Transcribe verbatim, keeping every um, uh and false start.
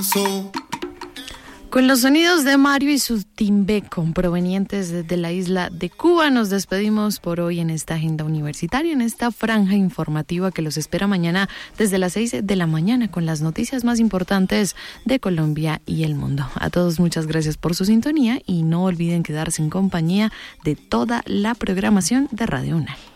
Con los sonidos de Mario y su timbeco provenientes desde la isla de Cuba, nos despedimos por hoy en esta agenda universitaria, en esta franja informativa que los espera mañana desde las seis de la mañana con las noticias más importantes de Colombia y el mundo. A todos muchas gracias por su sintonía y no olviden quedarse en compañía de toda la programación de Radio UNAL.